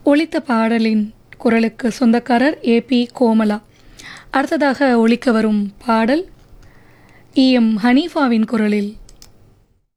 ஒலித்த பாடலின் குரலுக்கு சொந்தக்காரர் ஏபி கோமலா. அடுத்ததாக ஒலிக்க வரும் பாடல் இஎம் ஹனீஃபாவின் குரலில்